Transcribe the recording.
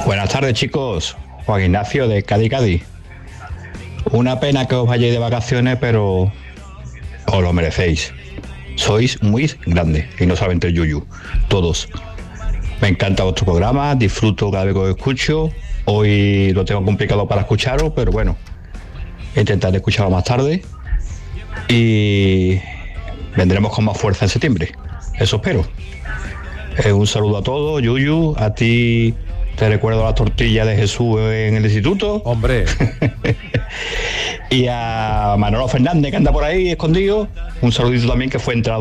Buenas tardes, chicos. Juan Ignacio de Cádiz. Una pena que os vayáis de vacaciones, pero os lo merecéis. Sois muy grandes y no solamente el Yuyu, todos. Me encanta vuestro programa, disfruto cada vez que os escucho. Hoy lo tengo complicado para escucharos, pero bueno, intentaré escucharlo más tarde y vendremos con más fuerza en septiembre. Eso espero. Un saludo a todos, Yuyu, a ti te recuerdo la tortilla de Jesús en el instituto. Hombre. Y a Manolo Fernández, que anda por ahí escondido, un saludito también, que fue entrenador